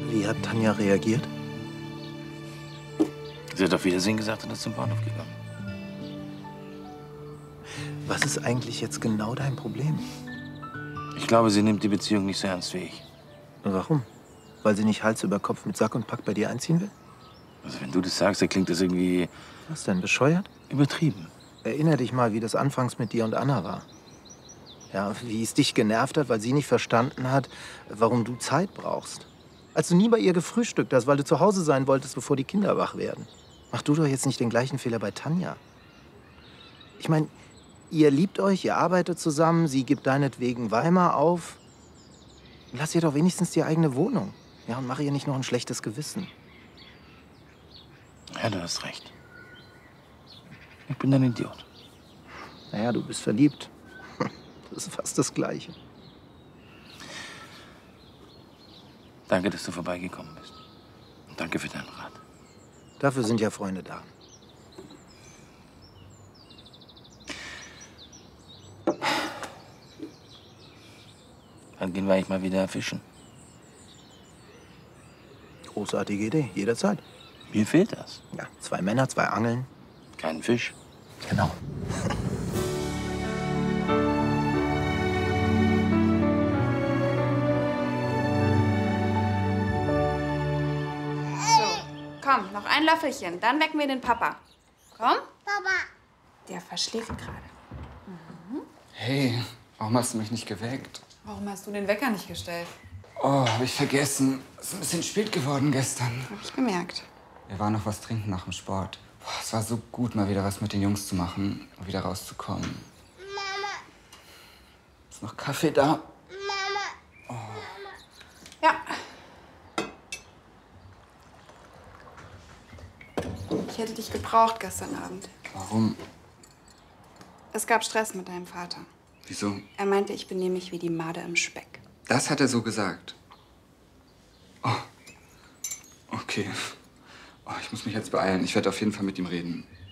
Wie hat Tanja reagiert? Sie hat auf Wiedersehen gesagt und ist zum Bahnhof gegangen. Was ist eigentlich jetzt genau dein Problem? Ich glaube, sie nimmt die Beziehung nicht so ernst wie ich. Warum? Weil sie nicht Hals über Kopf mit Sack und Pack bei dir einziehen will? Also wenn du das sagst, dann klingt das irgendwie Was denn, bescheuert? übertrieben. Erinner dich mal, wie das anfangs mit dir und Anna war. Ja, wie es dich genervt hat, weil sie nicht verstanden hat, warum du Zeit brauchst. Als du nie bei ihr gefrühstückt hast, weil du zu Hause sein wolltest, bevor die Kinder wach werden. Mach du doch jetzt nicht den gleichen Fehler bei Tanja. Ich meine, ihr liebt euch, ihr arbeitet zusammen, sie gibt deinetwegen Weimar auf. Lass ihr doch wenigstens die eigene Wohnung. Ja, und mach ihr nicht noch ein schlechtes Gewissen. Ja, du hast recht. Ich bin ein Idiot. Naja, du bist verliebt. Das ist fast das Gleiche. Danke, dass du vorbeigekommen bist. Und danke für deinen Rat. Dafür sind ja Freunde da. Wann gehen wir eigentlich mal wieder fischen? Großartige Idee, jederzeit. Mir fehlt das. Ja, 2 Männer, 2 Angeln. Kein Fisch. Genau. Komm, noch ein Löffelchen, dann wecken wir den Papa. Komm. Papa. Der verschläft gerade. Hey, warum hast du mich nicht geweckt? Warum hast du den Wecker nicht gestellt? Oh, hab ich vergessen. Es ist ein bisschen spät geworden gestern. Hab ich gemerkt. Wir waren noch was trinken nach dem Sport. Boah, es war so gut, mal wieder was mit den Jungs zu machen und wieder rauszukommen. Mama. Ist noch Kaffee da? Mama. Ja. Ich hätte dich gebraucht gestern Abend. Warum? Es gab Stress mit deinem Vater. Wieso? Er meinte, ich benehme mich wie die Made im Speck. Das hat er so gesagt. Oh. Okay. Oh, ich muss mich jetzt beeilen. Ich werde auf jeden Fall mit ihm reden.